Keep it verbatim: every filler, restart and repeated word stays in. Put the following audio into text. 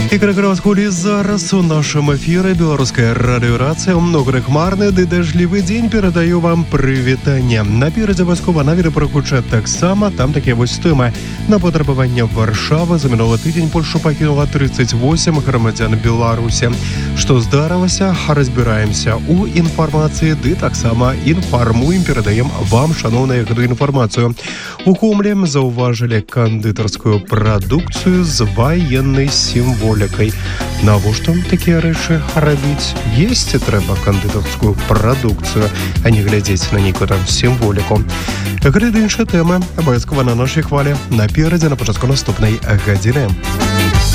І кракравасхолі зараз у нашым эфіры беларуская радыёрацыя ў многахмарны ды дажджлівы дзень перадаю вам прывітанне. Наперадзе абавязкова навіды прагучаць таксама, там такія вось тэмы. На патрабаванне Варшавы за мінулы тыдзень Польшу пакінула тридцать восемь грамадзян Беларусі. Што здарылася, разбіраемся у інфармацыі, ды таксама інфармуем, перадаем вам, шаноўная, гэту інфармацыю. У Гомлі заўважылі кандытарскую прадукцыю з ваеннай сімволікай. Навошта такія рэчы рабіць? Есці трэба кандытарскую прадукцыю, а не глядзець на нейкую там сімволіку. Гэта іншая тэма, абавязкова на нашай хвалі. Наперадзе на пачатку наступнай гадзіны.